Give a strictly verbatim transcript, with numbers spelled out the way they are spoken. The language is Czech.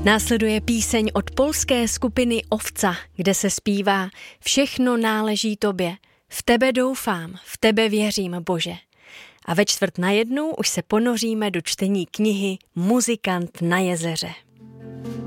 Následuje píseň od polské skupiny Ovca, kde se zpívá: Všechno náleží tobě, v tebe doufám, v tebe věřím, Bože. A ve čtvrt na jednu už se ponoříme do čtení knihy Muzikant na jezeře.